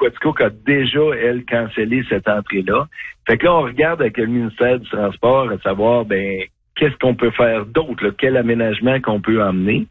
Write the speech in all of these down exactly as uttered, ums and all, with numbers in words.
Quaticook a déjà, elle, cancellé cette entrée-là. Fait que là, on regarde avec le ministère du Transport à savoir, ben, qu'est-ce qu'on peut faire d'autre, là, quel aménagement qu'on peut emmener.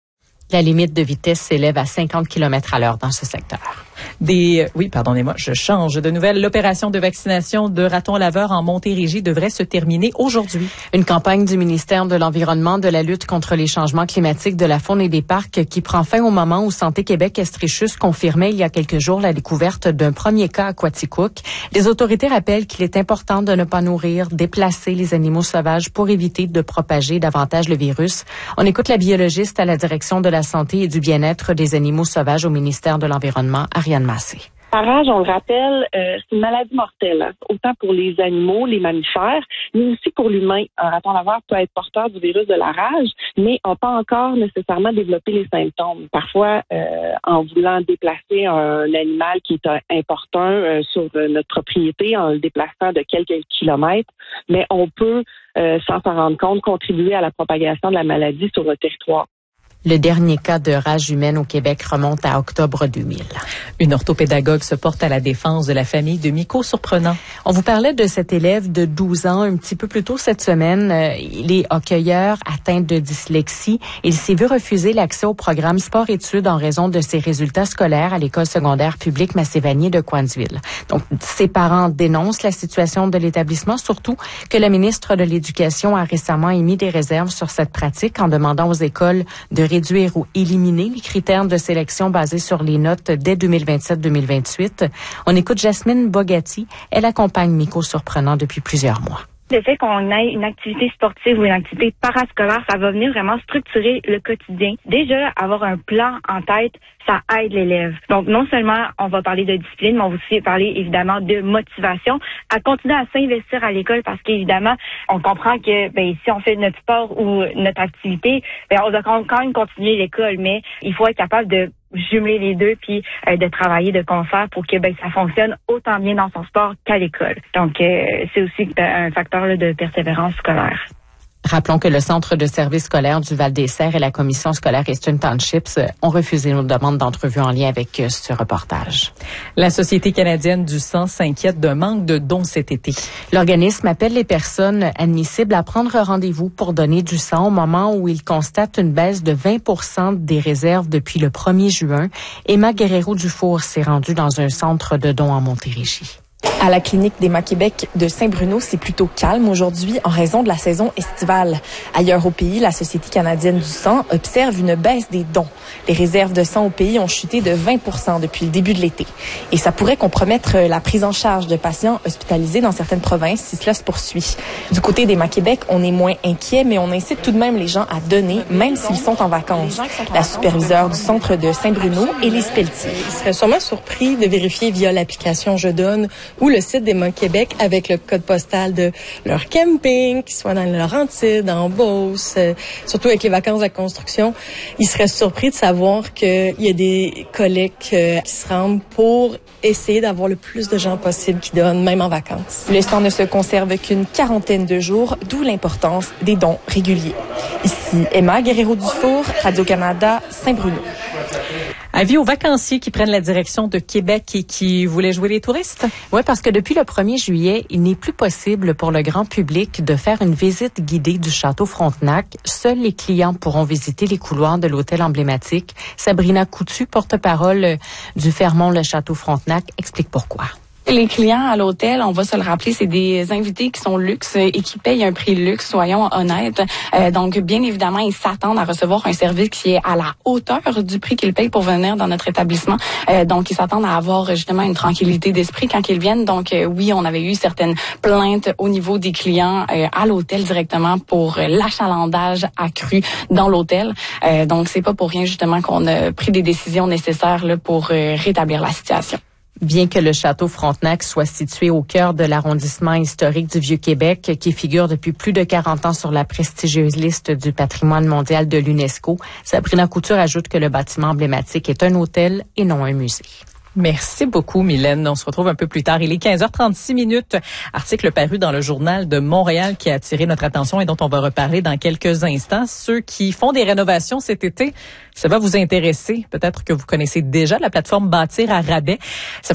La limite de vitesse s'élève à cinquante kilomètres à l'heure dans ce secteur. Des, oui, pardonnez-moi, je change de nouvelle. L'opération de vaccination de ratons laveurs en Montérégie devrait se terminer aujourd'hui. Une campagne du ministère de l'Environnement, de la lutte contre les changements climatiques, de la faune et des parcs qui prend fin au moment où Santé Québec Estrichus confirmait il y a quelques jours la découverte d'un premier cas à Quaticook. Les autorités rappellent qu'il est important de ne pas nourrir, déplacer les animaux sauvages pour éviter de propager davantage le virus. On écoute la biologiste à la direction de la santé et du bien-être des animaux sauvages au ministère de l'Environnement, Ariane Massé. La rage, on le rappelle, euh, c'est une maladie mortelle, hein, autant pour les animaux, les mammifères, mais aussi pour l'humain. Un raton laveur peut être porteur du virus de la rage, mais n'a pas encore nécessairement développé les symptômes. Parfois, euh, en voulant déplacer un animal qui est important euh, sur notre propriété, en le déplaçant de quelques kilomètres, mais on peut, euh, sans s'en rendre compte, contribuer à la propagation de la maladie sur le territoire. Le dernier cas de rage humaine au Québec remonte à octobre deux mille. Une orthopédagogue se porte à la défense de la famille de Miko Surprenant. On vous parlait de cet élève de douze ans un petit peu plus tôt cette semaine. Il est hockeyeur atteint de dyslexie. Il s'est vu refuser l'accès au programme sport-études en raison de ses résultats scolaires à l'école secondaire publique Massé-Vanier de Coinsville. Donc, ses parents dénoncent la situation de l'établissement, surtout que la ministre de l'Éducation a récemment émis des réserves sur cette pratique en demandant aux écoles de réduire ou éliminer les critères de sélection basés sur les notes dès deux mille vingt-sept deux mille vingt-huit. On écoute Jasmine Bogati. Elle accompagne Miko Surprenant depuis plusieurs mois. Le fait qu'on ait une activité sportive ou une activité parascolaire, ça va venir vraiment structurer le quotidien. Déjà, avoir un plan en tête, ça aide l'élève. Donc, non seulement on va parler de discipline, mais on va aussi parler évidemment de motivation, à continuer à s'investir à l'école parce qu'évidemment, on comprend que ben, si on fait notre sport ou notre activité, ben, on doit quand même continuer l'école, mais il faut être capable de jumeler les deux puis euh, de travailler de concert pour que ben ça fonctionne autant bien dans son sport qu'à l'école. Donc euh, c'est aussi un facteur là, de persévérance scolaire. Rappelons que le Centre de services scolaires du Val-des-Serres et la Commission scolaire Eastern Townships ont refusé nos demandes d'entrevue en lien avec ce reportage. La Société canadienne du sang s'inquiète d'un manque de dons cet été. L'organisme appelle les personnes admissibles à prendre rendez-vous pour donner du sang au moment où il constate une baisse de vingt pour cent des réserves depuis le premier juin. Emma Guerrero-Dufour s'est rendue dans un centre de dons en Montérégie. À la clinique d'Emma Québec de Saint-Bruno, c'est plutôt calme aujourd'hui en raison de la saison estivale. Ailleurs au pays, la Société canadienne du sang observe une baisse des dons. Les réserves de sang au pays ont chuté de vingt pour cent depuis le début de l'été. Et ça pourrait compromettre la prise en charge de patients hospitalisés dans certaines provinces si cela se poursuit. Du côté d'Emma Québec, on est moins inquiet, mais on incite tout de même les gens à donner, même s'ils sont en vacances. La superviseure du centre de Saint-Bruno, Élise Pelletier. Ils seraient sûrement surpris de vérifier via l'application Je donne ou le site d'Emma Québec avec le code postal de leur camping, qu'ils soient dans le Laurentides, en Beauce, euh, surtout avec les vacances de la construction. Ils seraient surpris de savoir qu'il y a des collectes euh, qui se rendent pour essayer d'avoir le plus de gens possible qui donnent, même en vacances. Le stand ne se conserve qu'une quarantaine de jours, d'où l'importance des dons réguliers. Ici, Emma Guerrero-Dufour, Radio-Canada, Saint-Bruno. Avis aux vacanciers qui prennent la direction de Québec et qui voulaient jouer les touristes? Oui, parce que depuis le premier juillet, il n'est plus possible pour le grand public de faire une visite guidée du château Frontenac. Seuls les clients pourront visiter les couloirs de l'hôtel emblématique. Sabrina Coutu, porte-parole du Fairmont Le Château Frontenac, explique pourquoi. Les clients à l'hôtel, on va se le rappeler, c'est des invités qui sont luxe et qui payent un prix luxe, soyons honnêtes. Euh, donc, bien évidemment, ils s'attendent à recevoir un service qui est à la hauteur du prix qu'ils payent pour venir dans notre établissement. Euh, donc, ils s'attendent à avoir justement une tranquillité d'esprit quand ils viennent. Donc, euh, oui, on avait eu certaines plaintes au niveau des clients euh, à l'hôtel directement pour l'achalandage accru dans l'hôtel. Euh, donc, c'est pas pour rien justement qu'on a pris des décisions nécessaires là, pour euh, rétablir la situation. Bien que le château Frontenac soit situé au cœur de l'arrondissement historique du Vieux-Québec, qui figure depuis plus de quarante ans sur la prestigieuse liste du patrimoine mondial de l'UNESCO, Sabrina Couture ajoute que le bâtiment emblématique est un hôtel et non un musée. Merci beaucoup, Mylène. On se retrouve un peu plus tard. Il est quinze heures trente-six minutes. Article paru dans le Journal de Montréal qui a attiré notre attention et dont on va reparler dans quelques instants. Ceux qui font des rénovations cet été, ça va vous intéresser. Peut-être que vous connaissez déjà la plateforme Bâtir à rabais. Ça